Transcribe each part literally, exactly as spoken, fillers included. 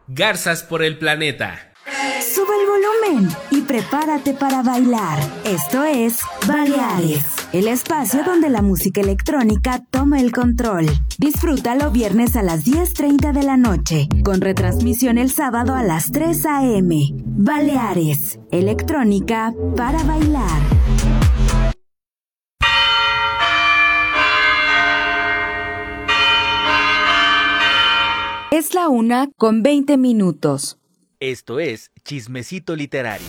Garzas por el planeta. Sube el volumen y prepárate para bailar. Esto es Baleares, el espacio donde la música electrónica toma el control. Disfrútalo viernes a las diez treinta de la noche, con retransmisión el sábado a las tres a eme. Baleares, electrónica para bailar. Es la una con veinte minutos. Esto es Chismecito Literario.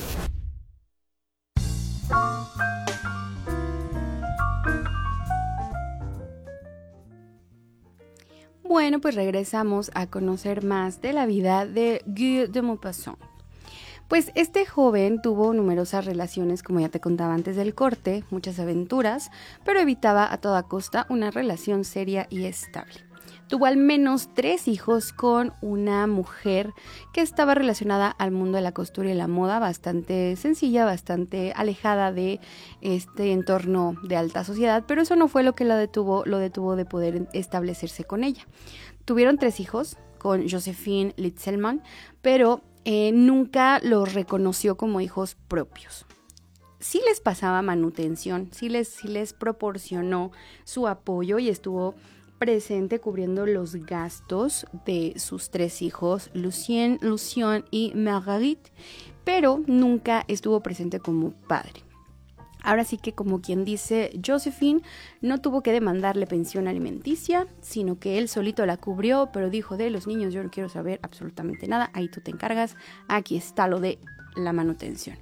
Bueno, pues regresamos a conocer más de la vida de Guy de Maupassant. Pues este joven tuvo numerosas relaciones, como ya te contaba antes del corte, muchas aventuras, pero evitaba a toda costa una relación seria y estable. Tuvo al menos tres hijos con una mujer que estaba relacionada al mundo de la costura y la moda, bastante sencilla, bastante alejada de este entorno de alta sociedad, pero eso no fue lo que lo detuvo, lo detuvo de poder establecerse con ella. Tuvieron tres hijos con Josephine Litzelman, pero eh, nunca los reconoció como hijos propios. Sí les pasaba manutención, sí les, sí les proporcionó su apoyo y estuvo presente cubriendo los gastos de sus tres hijos, Lucien, Lucien y Marguerite, pero nunca estuvo presente como padre. Ahora sí que, como quien dice, Josephine no tuvo que demandarle pensión alimenticia, sino que él solito la cubrió, pero dijo: de los niños yo no quiero saber absolutamente nada, ahí tú te encargas, aquí está lo de la manutención.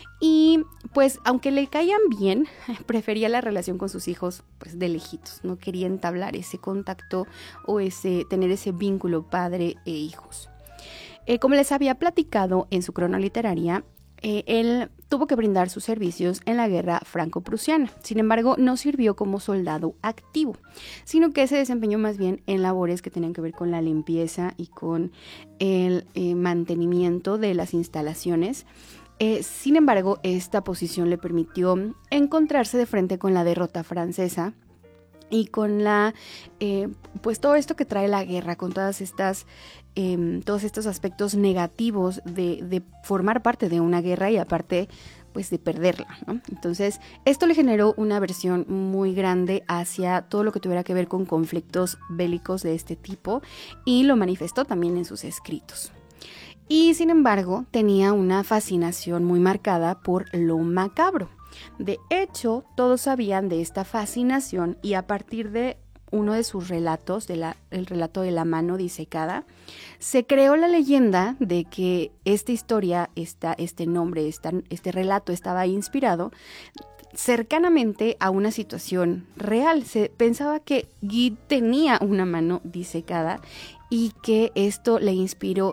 Y pues aunque le caían bien, prefería la relación con sus hijos pues de lejitos, no quería entablar ese contacto o ese tener ese vínculo padre e hijos. Eh, como les había platicado en su crono literaria, eh, él tuvo que brindar sus servicios en la guerra franco-prusiana. Sin embargo, no sirvió como soldado activo, sino que se desempeñó más bien en labores que tenían que ver con la limpieza y con el eh, mantenimiento de las instalaciones. Eh, sin embargo, esta posición le permitió encontrarse de frente con la derrota francesa y con la, eh, pues todo esto que trae la guerra, con todas estas, eh, todos estos aspectos negativos de, de formar parte de una guerra y aparte, pues de perderla, ¿no? Entonces, esto le generó una aversión muy grande hacia todo lo que tuviera que ver con conflictos bélicos de este tipo y lo manifestó también en sus escritos. Y sin embargo, tenía una fascinación muy marcada por lo macabro. De hecho, todos sabían de esta fascinación y a partir de uno de sus relatos, de la, el relato de la mano disecada, se creó la leyenda de que esta historia, esta, este nombre, esta, este relato estaba inspirado cercanamente a una situación real. Se pensaba que Guy tenía una mano disecada y que esto le inspiró